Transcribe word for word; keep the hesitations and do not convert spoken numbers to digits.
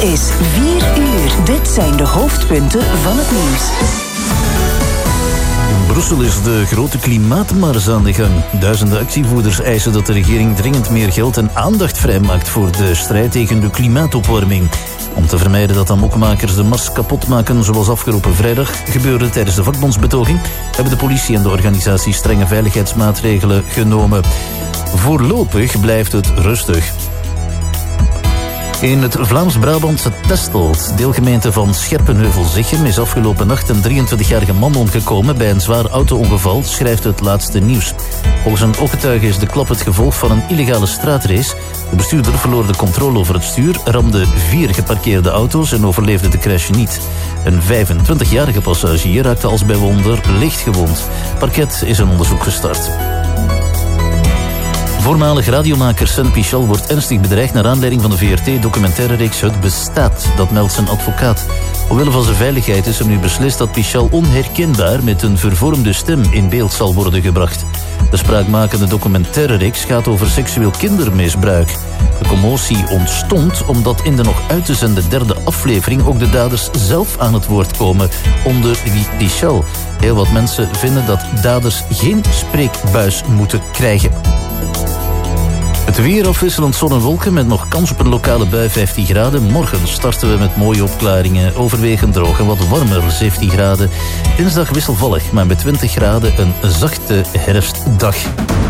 is vier uur. Dit zijn de hoofdpunten van het nieuws. In Brussel is de grote klimaatmars aan de gang. Duizenden actievoerders eisen dat de regering dringend meer geld en aandacht vrijmaakt voor de strijd tegen de klimaatopwarming. Om te vermijden dat amokmakers de mars kapot maken zoals afgelopen vrijdag gebeurde tijdens de vakbondsbetoging, hebben de politie en de organisatie strenge veiligheidsmaatregelen genomen. Voorlopig blijft het rustig. In het Vlaams-Brabantse Pestelt, deelgemeente van Scherpenheuvel-Zichem, is afgelopen nacht een drieëntwintigjarige man omgekomen bij een zwaar auto-ongeval, schrijft het laatste nieuws. Volgens een ooggetuige is de klap het gevolg van een illegale straatrace. De bestuurder verloor de controle over het stuur, ramde vier geparkeerde auto's en overleefde de crash niet. Een vijfentwintigjarige passagier raakte als bij wonder licht gewond. Parket is een onderzoek gestart. Voormalig radiomaker Sen Pichal wordt ernstig bedreigd naar aanleiding van de V R T-documentaire-reeks Het Bestaat. Dat meldt zijn advocaat. Omwille van zijn veiligheid is er nu beslist dat Pichal onherkenbaar met een vervormde stem in beeld zal worden gebracht. De spraakmakende documentaire-reeks gaat over seksueel kindermisbruik. De commotie ontstond omdat in de nog uit te zenden derde aflevering ook de daders zelf aan het woord komen, onder wie Pichal. Heel wat mensen vinden dat daders geen spreekbuis moeten krijgen. Het weer afwisselend zon en wolken met nog kans op een lokale bui vijftien graden. Morgen starten we met mooie opklaringen, overwegend droog en wat warmer, zeventien graden. Dinsdag wisselvallig, maar met twintig graden een zachte herfstdag.